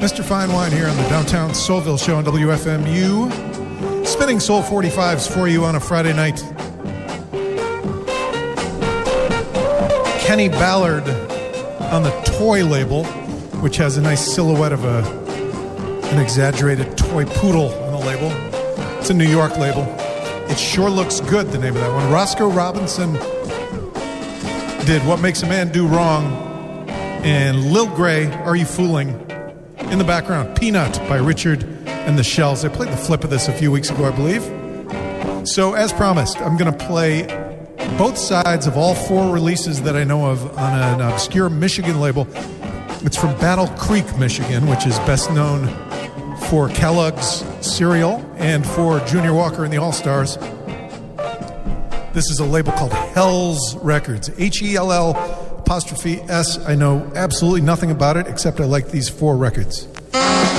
Mr. Fine Wine here on the Downtown Soulville Show on WFMU. Spinning Soul 45s for you on a Friday night. Kenny Ballard on the Toy label, which has a nice silhouette of an exaggerated toy poodle on the label. It's a New York label. It Sure Looks Good, the name of that one. Roscoe Robinson did What Makes a Man Do Wrong, and Lil Grey, Are You Fooling? In the background, Peanut by Richard and the Shells. I played the flip of this a few weeks ago, I believe. So, as promised, I'm going to play both sides of all four releases that I know of on an obscure Michigan label. It's from Battle Creek, Michigan, which is best known for Kellogg's cereal and for Junior Walker and the All-Stars. This is a label called Hell's Records, Hell''S. I know absolutely nothing about it except I like these four records.